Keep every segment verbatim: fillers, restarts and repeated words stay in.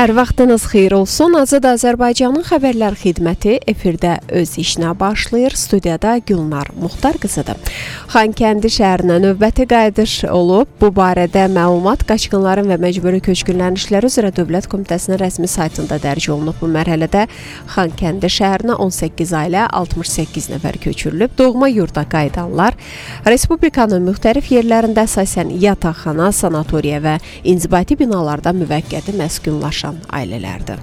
Hər vaxtınız xeyir olsun. Azad Azərbaycanın xəbərlər xidməti efirdə öz işinə başlayır. Studiyada Gülnar Muxtar qızıdır. Xankəndi şəhərinə növbəti qayıdış olub. Bu barədə məlumat Qaçqınların və Məcburi Köçkünlərin İşləri üzrə Dövlət Komitəsinin rəsmi saytında dərc olunub. Bu mərhələdə Xankəndi şəhərinə on səkkiz ailə, altmış səkkiz nəfər köçürülüb. Doğma yurda qayıdanlar Respublikanın müxtəlif yerlərində əsasən yataqxana, sanatoriya və inzibati binalarda müvəqqəti məskunlaşır ailələrdir.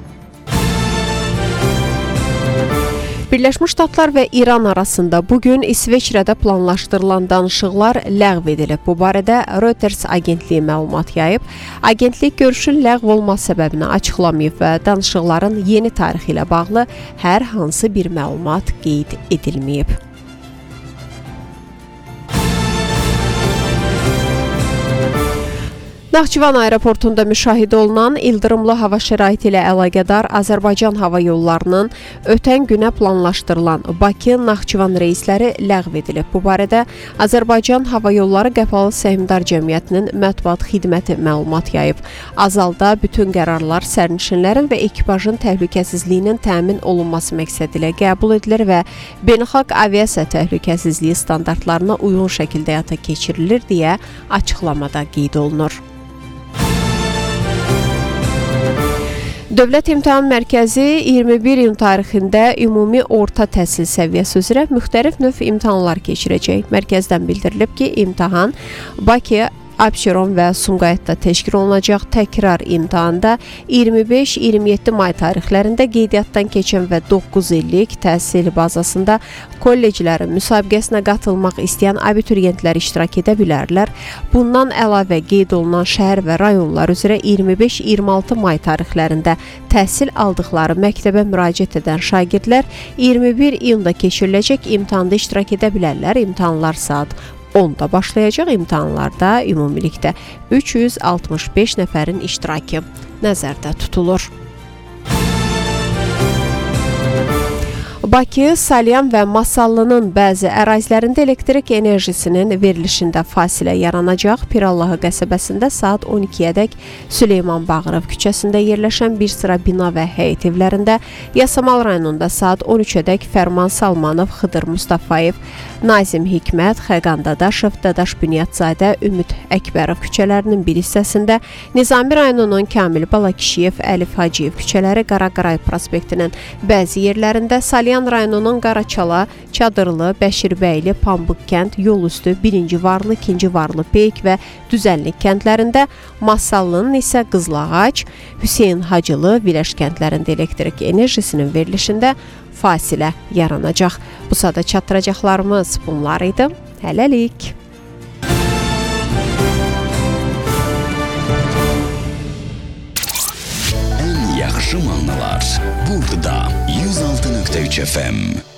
Birləşmiş Ştatlar və İran arasında bugün İsveçrədə planlaşdırılan danışıqlar ləğv edilib. Bu barədə Reuters agentliyi məlumat yayıb. Agentlik görüşün ləğv olma səbəbini açıqlamayıb və danışıqların yeni tarixi ilə bağlı hər hansı bir məlumat qeyd edilməyib. Naxçıvan aeroportunda müşahidə olunan ildırımlı hava şəraiti ilə əlaqədar Azərbaycan hava yollarının ötən günə planlaşdırılan Bakı-Naxçıvan reysləri ləğv edilib. Bu barədə Azərbaycan Hava Yolları Qəpalı Səhmdar Cəmiyyətinin mətbuat xidməti məlumat yayıb. Azalda bütün qərarlar sərnişinlərin və ekipajın təhlükəsizliyinin təmin olunması məqsədi ilə qəbul edilir və beynəlxalq aviasiya təhlükəsizliyi standartlarına uyğun şəkildə həyata keçirilir deyə açıqlamada qeyd olunur. Dövlət İmtahan Mərkəzi iyirmi bir iyun tarixində ümumi orta təhsil səviyyəsi üzrə müxtəlif növ imtahanlar keçirəcək. Mərkəzdən bildirilib ki, imtahan Bakı, Abşeron və Sumqayıtda təşkil olunacaq. Təkrar imtahanda iyirmi beş iyirmi yeddi may tarixlərində qeydiyyatdan keçən və doqquz illik təhsil bazasında kolleclərin müsabiqəsinə qatılmaq istəyən abituriyentlər iştirak edə bilərlər. Bundan əlavə qeyd olunan şəhər və rayonlar üzrə iyirmi beş iyirmi altı may tarixlərində təhsil aldıqları məktəbə müraciət edən şagirdlər iyirmi bir iyunda keçiriləcək imtahanda iştirak edə bilərlər. İmtahanlar saat onda başlayacaq. İmtahanlarda ümumilikdə üç yüz altmış beş nəfərin iştirakı nəzərdə tutulur. Bakı, Salyan və Masallının bəzi ərazilərində elektrik enerjisinin verilişində fasilə yaranacaq. Pirallahı qəsəbəsində saat on ikiyədək Süleyman Bağırov küçəsində yerləşən bir sıra bina və həyət evlərində, Yasamal rayonunda saat on üçədək Fərman Salmanov, Xıdır Mustafayev, Nazim Hikmət, Xəqan Dadaşov, Dadaş Bünyadzadə, Ümid Əkbərov küçələrinin bir hissəsində, Nizami rayonunun Kamil Balakişiyev, Əlif Hacıyev küçələri, Qaraqaray prospektinin bəzi yerlərində, Salyan rayonunun Qaraçala, Çadırlı, Bəşirbəyli, Pambıq kənd, Yolüstü, birinci Varlı, ikinci Varlı, Peyk və Düzənlik kəndlərində, Masallının isə Qızlağac, Hüseyin Hacılı, Viləş kəndlərində elektrik enerjisinin verilişində fasilə yaranacaq. Bu sada çatdıracaqlarımız bunlar idi. Hələlik. Ən yaxşı mahnılar burada yüz altı nöqtə üç F M.